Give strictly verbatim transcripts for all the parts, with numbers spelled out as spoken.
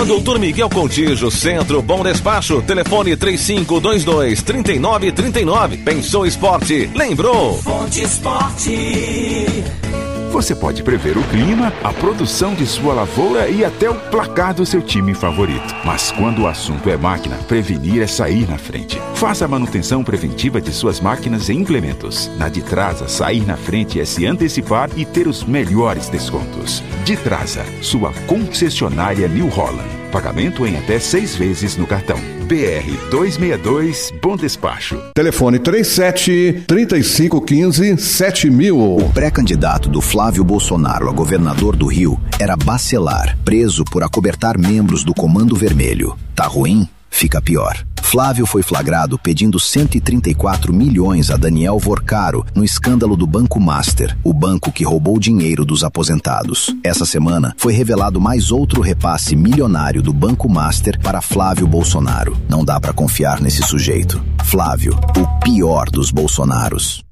Rua Doutor Miguel Contígio, Centro, Bom Despacho. Telefone três cinco dois dois, três nove três nove. Pensou Esporte? Lembrou? Fonte Esporte. Você pode prever o clima, a produção de sua lavoura e até o placar do seu time favorito. Mas quando o assunto é máquina, prevenir é sair na frente. Faça a manutenção preventiva de suas máquinas e implementos. Na Ditrasa, sair na frente é se antecipar e ter os melhores descontos. Ditrasa, sua concessionária New Holland. Pagamento em até seis vezes no cartão. B R duzentos e sessenta e dois, Bom Despacho. Telefone trinta e sete, trinta e cinco quinze, sete mil. O pré-candidato do Flávio Bolsonaro a governador do Rio era Bacelar, preso por acobertar membros do Comando Vermelho. Tá ruim? Fica pior. Flávio foi flagrado pedindo cento e trinta e quatro milhões a Daniel Vorcaro no escândalo do Banco Master, o banco que roubou dinheiro dos aposentados. Essa semana foi revelado mais outro repasse milionário do Banco Master para Flávio Bolsonaro. Não dá pra confiar nesse sujeito. Flávio, o pior dos Bolsonaros.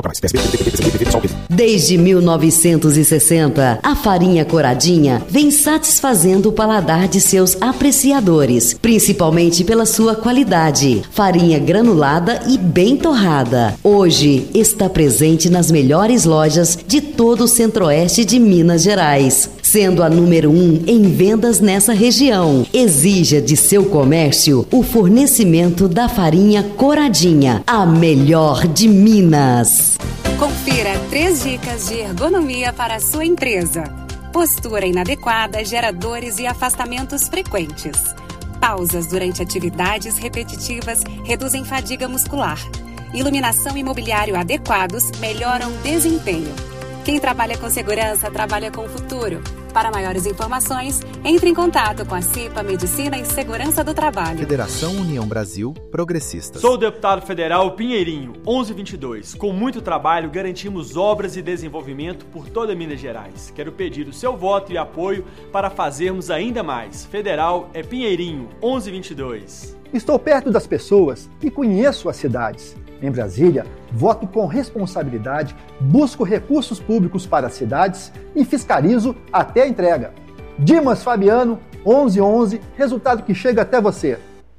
Desde mil novecentos e sessenta, a farinha Coradinha vem satisfazendo o paladar de seus apreciadores, principalmente pela sua qualidade. Farinha granulada e bem torrada. Hoje está presente nas melhores lojas de todo o centro-oeste de Minas Gerais, sendo a número um em vendas nessa região. Exija de seu comércio o fornecimento da farinha Coradinha, a melhor de Minas. Confira três dicas de ergonomia para a sua empresa. Postura inadequada gera dores e afastamentos frequentes. Pausas durante atividades repetitivas reduzem fadiga muscular. Iluminação e mobiliário adequados melhoram o desempenho. Quem trabalha com segurança, trabalha com o futuro. Para maiores informações, entre em contato com a CIPA Medicina e Segurança do Trabalho. Federação União Brasil Progressistas. Sou o deputado federal Pinheirinho, onze vinte e dois. Com muito trabalho, garantimos obras e desenvolvimento por toda Minas Gerais. Quero pedir o seu voto e apoio para fazermos ainda mais. Federal é Pinheirinho, onze vinte e dois. Estou perto das pessoas e conheço as cidades. Em Brasília, voto com responsabilidade, busco recursos públicos para as cidades e fiscalizo até a entrega. Dimas Fabiano, onze onze, resultado que chega até você.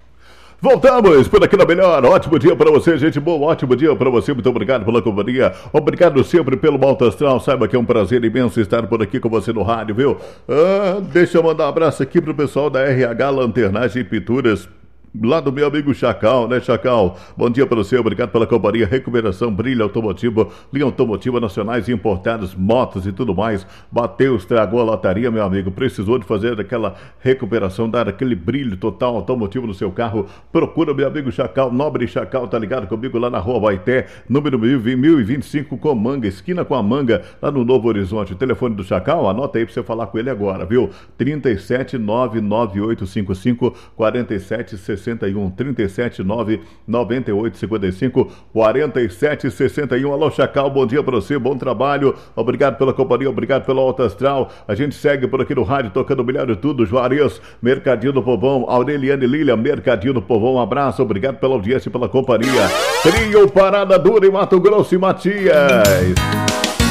Voltamos por aqui na Melhor. Ótimo dia para você, gente boa. Ótimo dia para você. Muito obrigado pela companhia. Obrigado sempre pelo Alto Astral. Saiba que é um prazer imenso estar por aqui com você no rádio, viu? Ah, deixa eu mandar um abraço aqui pro pessoal da R H Lanternagem e Pinturas. Lá do meu amigo Chacal, né, Chacal? Bom dia para você, obrigado pela companhia. Recuperação, brilho automotivo, linha automotiva nacionais importados, motos e tudo mais. Bateu, estragou a lataria, meu amigo. Precisou de fazer aquela recuperação, dar aquele brilho total automotivo no seu carro. Procura meu amigo Chacal, Nobre Chacal, tá ligado comigo lá na Rua Baité, número mil e vinte e cinco com Manga, esquina com a Manga, lá no Novo Horizonte. O telefone do Chacal, anota aí pra você falar com ele agora, viu? trinta e sete, nove nove oito cinco cinco, quarenta e sete sessenta e um, trinta e sete, nove nove oito cinco cinco, quarenta e sete sessenta e um. Alô, Chacal, bom dia para você, bom trabalho, obrigado pela companhia, obrigado pelo Alto Astral. A gente segue por aqui no rádio, tocando melhor de tudo. Juarez, Mercadinho do Povão, Aureliane Lília, Mercadinho do Povão, um abraço, obrigado pela audiência e pela companhia. Trio Parada Dura em Mato Grosso e Matias.